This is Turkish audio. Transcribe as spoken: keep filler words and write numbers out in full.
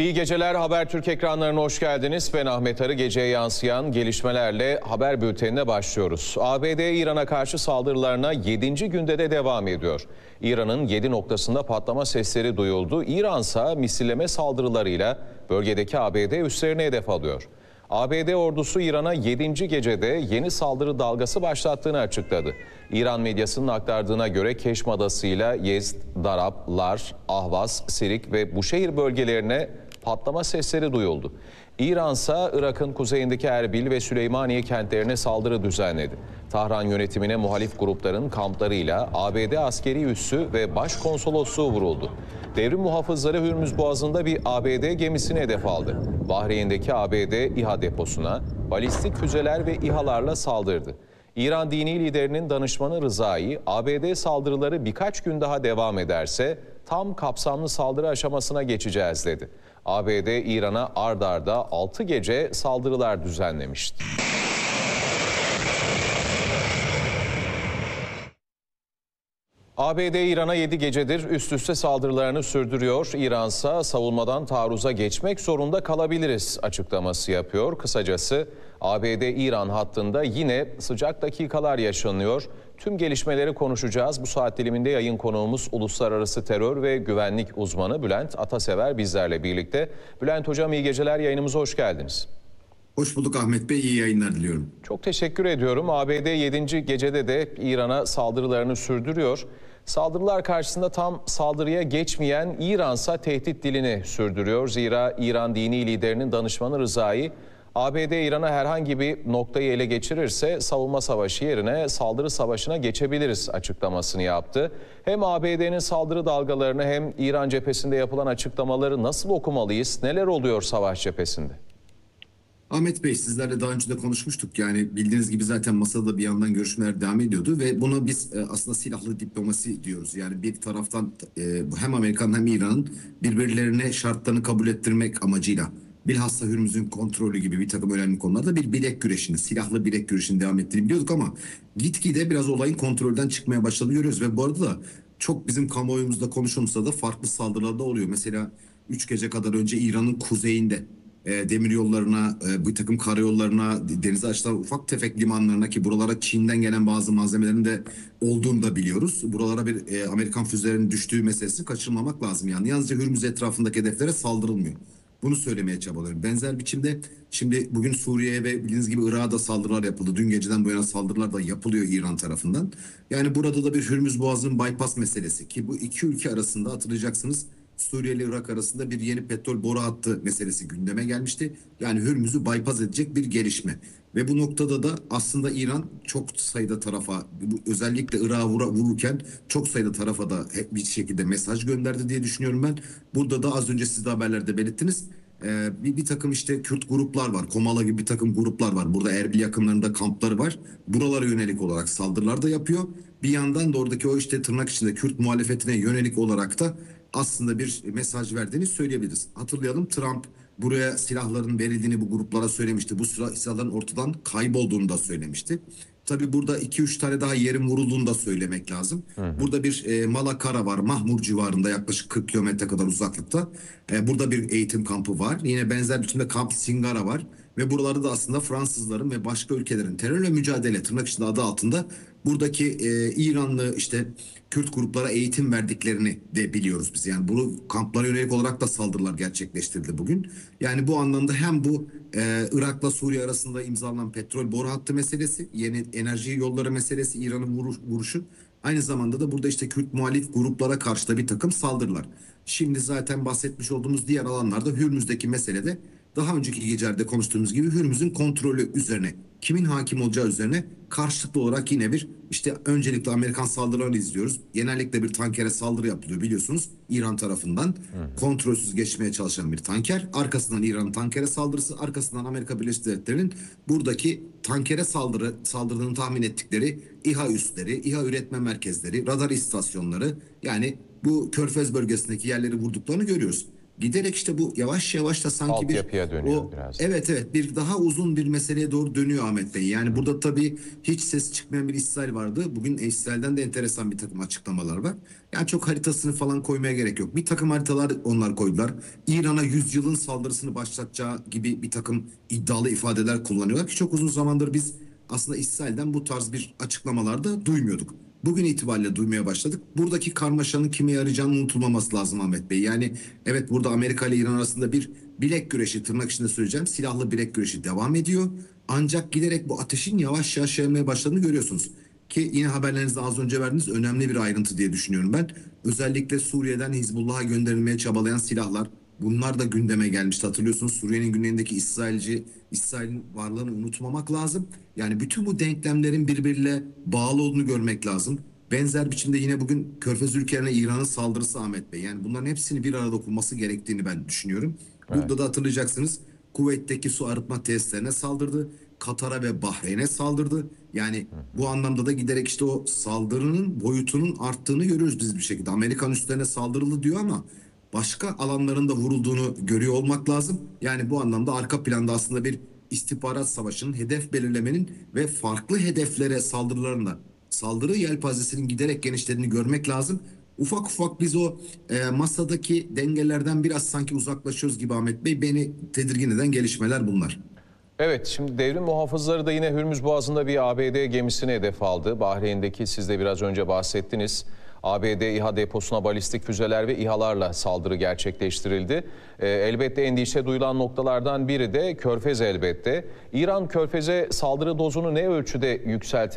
İyi geceler, Habertürk ekranlarına hoş geldiniz. Ben Ahmet Arı. Geceye yansıyan gelişmelerle haber bültenine başlıyoruz. A B D İran'a karşı saldırılarına yedinci günde de devam ediyor. İran'ın yedi noktasında patlama sesleri duyuldu. İran ise misilleme saldırılarıyla bölgedeki A B D üslerini hedef alıyor. A B D ordusu İran'a yedinci gecede yeni saldırı dalgası başlattığını açıkladı. İran medyasının aktardığına göre Keşm Adası'yla Yezd, Darab, Lar, Ahvaz, Sirik ve Buşehir bölgelerine patlama sesleri duyuldu. İran ise Irak'ın kuzeyindeki Erbil ve Süleymaniye kentlerine saldırı düzenledi. Tahran yönetimine muhalif grupların kamplarıyla A B D askeri üssü ve başkonsolosluğu vuruldu. Devrim muhafızları Hürmüz Boğazı'nda bir A B D gemisini hedef aldı. Bahreyn'deki A B D İHA deposuna balistik füzeler ve İHA'larla saldırdı. İran dini liderinin danışmanı Rızai, A B D saldırıları birkaç gün daha devam ederse tam kapsamlı saldırı aşamasına geçeceğiz dedi. A B D İran'a ard arda altı gece saldırılar düzenlemişti. A B D İran'a yedi gecedir üst üste saldırılarını sürdürüyor. İran ise savunmadan taarruza geçmek zorunda kalabiliriz açıklaması yapıyor. Kısacası A B D İran hattında yine sıcak dakikalar yaşanıyor. Tüm gelişmeleri konuşacağız. Bu saat diliminde yayın konuğumuz uluslararası terör ve güvenlik uzmanı Bülent Atasever bizlerle birlikte. Bülent Hocam iyi geceler, yayınımıza hoş geldiniz. Hoş bulduk Ahmet Bey, iyi yayınlar diliyorum. Çok teşekkür ediyorum. A B D yedinci gecede de İran'a saldırılarını sürdürüyor. Saldırılar karşısında tam saldırıya geçmeyen İran ise tehdit dilini sürdürüyor. Zira İran dini liderinin danışmanı Rızai, A B D İran'a herhangi bir noktayı ele geçirirse savunma savaşı yerine saldırı savaşına geçebiliriz açıklamasını yaptı. Hem A B D'nin saldırı dalgalarını hem İran cephesinde yapılan açıklamaları nasıl okumalıyız? Neler oluyor savaş cephesinde? Ahmet Bey, sizlerle daha önce de konuşmuştuk. Yani bildiğiniz gibi zaten masada bir yandan görüşmeler devam ediyordu ve buna biz aslında silahlı diplomasi diyoruz. Yani bir taraftan hem Amerikan hem İran'ın birbirlerine şartlarını kabul ettirmek amacıyla bilhassa Hürmüz'ün kontrolü gibi bir takım önemli konularda bir bilek güreşini, silahlı bilek güreşini devam ettiğini biliyorduk ama gitgide biraz olayın kontrolden çıkmaya başladığını görüyoruz ve bu arada da çok bizim kamuoyumuzda konuşulmuşsa da farklı saldırılar da oluyor. Mesela üç gece kadar önce İran'ın kuzeyinde E, demir yollarına, e, bir takım karayollarına, denize açılan ufak tefek limanlarına ki buralara Çin'den gelen bazı malzemelerin de olduğunu da biliyoruz. Buralara bir e, Amerikan füzelerinin düştüğü meselesi kaçırmamak lazım. Yani yalnızca Hürmüz etrafındaki hedeflere saldırılmıyor. Bunu söylemeye çabalıyorum. Benzer biçimde şimdi bugün Suriye'ye ve bildiğiniz gibi Irak'a da saldırılar yapıldı. Dün geceden bu yana saldırılar da yapılıyor İran tarafından. Yani burada da bir Hürmüz Boğazı'nın bypass meselesi ki bu iki ülke arasında hatırlayacaksınız Suriye ile Irak arasında bir yeni petrol boru hattı meselesi gündeme gelmişti. Yani Hürmüz'ü bypass edecek bir gelişme. Ve bu noktada da aslında İran çok sayıda tarafa, özellikle Irak'a vururken çok sayıda tarafa da hep bir şekilde mesaj gönderdi diye düşünüyorum ben. Burada da az önce siz de haberlerde belirttiniz. Ee, bir, bir takım işte Kürt gruplar var. Komala gibi bir takım gruplar var. Burada Erbil yakınlarında kampları var. Buralara yönelik olarak saldırılar da yapıyor. Bir yandan da oradaki o işte tırnak içinde Kürt muhalefetine yönelik olarak da aslında bir mesaj verdiğini söyleyebiliriz. Hatırlayalım, Trump buraya silahların verildiğini bu gruplara söylemişti. Bu silahların ortadan kaybolduğunu da söylemişti. Tabii burada iki üç tane daha yerin vurulduğunu da söylemek lazım. Hı hı. Burada bir e, Malakara var, Mahmur civarında yaklaşık kırk kilometre kadar uzaklıkta. E, burada bir eğitim kampı var. Yine benzer biçimde Kamp Singara var. Ve buralarda da aslında Fransızların ve başka ülkelerin terörle mücadele tırnak içinde adı altında buradaki e, İranlı işte Kürt gruplara eğitim verdiklerini de biliyoruz biz. Yani bu kamplara yönelik olarak da saldırılar gerçekleştirildi bugün. Yani bu anlamda hem bu e, Irak'la Suriye arasında imzalanan petrol boru hattı meselesi, yeni enerji yolları meselesi, İran'ın vuruş, vuruşu. Aynı zamanda da burada işte Kürt muhalif gruplara karşı da bir takım saldırılar. Şimdi zaten bahsetmiş olduğumuz diğer alanlarda Hürmüz'deki meselede daha önceki gecelerde konuştuğumuz gibi Hürmüz'ün kontrolü üzerine, kimin hakim olacağı üzerine karşılıklı olarak yine bir işte öncelikle Amerikan saldırılarını izliyoruz. Genellikle bir tankere saldırı yapılıyor biliyorsunuz İran tarafından. Hı hı. Kontrolsüz geçmeye çalışan bir tanker. Arkasından İran'ın tankere saldırısı, arkasından Amerika Birleşik Devletleri'nin buradaki tankere saldırı saldırdığını tahmin ettikleri İHA üsleri, İHA üretme merkezleri, radar istasyonları, yani bu Körfez bölgesindeki yerleri vurduklarını görüyoruz. giderek işte bu yavaş yavaş da sanki bir Altyapıya dönüyor o biraz. evet evet bir daha uzun bir meseleye doğru dönüyor Ahmet Bey. Yani burada tabii hiç ses çıkmayan bir İsrail vardı. Bugün İsrail'den de enteresan bir takım açıklamalar var. Yani çok haritasını falan koymaya gerek yok. Bir takım haritalar onlar koydular. İran'a yüzyılın saldırısını başlatacağı gibi bir takım iddialı ifadeler kullanıyorlar ki çok uzun zamandır biz aslında İsrail'den bu tarz bir açıklamalarda duymuyorduk. Bugün itibariyle duymaya başladık. Buradaki karmaşanın kime yarayacağını unutulmaması lazım Ahmet Bey. Yani evet burada Amerika ile İran arasında bir bilek güreşi, tırnak içinde söyleyeceğim, silahlı bilek güreşi devam ediyor. Ancak giderek bu ateşin yavaş yavaş yayılmaya başladığını görüyorsunuz. Ki yine haberlerinizde az önce verdiğiniz önemli bir ayrıntı diye düşünüyorum ben. Özellikle Suriye'den Hizbullah'a gönderilmeye çabalayan silahlar, bunlar da gündeme gelmişti. Hatırlıyorsunuz Suriye'nin güneyindeki İsrailci, İsrail'in varlığını unutmamak lazım. Yani bütün bu denklemlerin birbiriyle bağlı olduğunu görmek lazım. Benzer biçimde yine bugün Körfez ülkelerine İran'ın saldırısı Ahmet Bey. Yani bunların hepsini bir arada okunması gerektiğini ben düşünüyorum. Evet. Burada da hatırlayacaksınız Kuveyt'teki su arıtma tesislerine saldırdı. Katar'a ve Bahreyn'e saldırdı. Yani bu anlamda da giderek işte o saldırının boyutunun arttığını görüyoruz biz bir şekilde. Amerikan üslerine saldırıldı diyor ama başka alanlarında vurulduğunu görüyor olmak lazım. Yani bu anlamda arka planda aslında bir istihbarat savaşının, hedef belirlemenin ve farklı hedeflere saldırılarında saldırı yelpazesinin giderek genişlediğini görmek lazım. Ufak ufak biz o e, masadaki dengelerden biraz sanki uzaklaşıyoruz gibi Ahmet Bey. Beni tedirgin eden gelişmeler bunlar. Evet, şimdi devrim muhafızları da yine Hürmüz Boğazı'nda bir A B D gemisini hedef aldı. Bahreyn'deki siz de biraz önce bahsettiniz. A B D İHA deposuna balistik füzeler ve İHA'larla saldırı gerçekleştirildi. Ee, elbette endişe duyulan noktalardan biri de Körfez elbette. İran Körfez'e saldırı dozunu ne ölçüde yükseltti?